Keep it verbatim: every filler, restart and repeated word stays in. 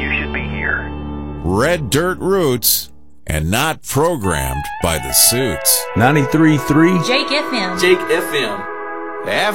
you should be here. Red Dirt Roots, and not programmed by the suits. ninety-three point three Jake F M. Jake F M.